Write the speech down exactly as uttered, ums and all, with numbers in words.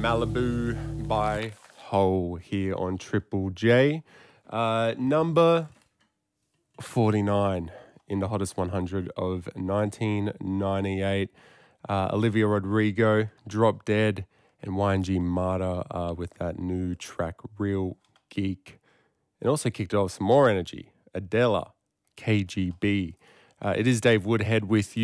Malibu by Hole here on Triple J. Uh, number forty-nine in the hottest one hundred of nineteen ninety-eight. Uh, Olivia Rodrigo, Drop Dead, and Y N G Mata uh, with that new track, Real Geek. And also kicked off some more energy. Adela, K G B. Uh, it is Dave Woodhead with you.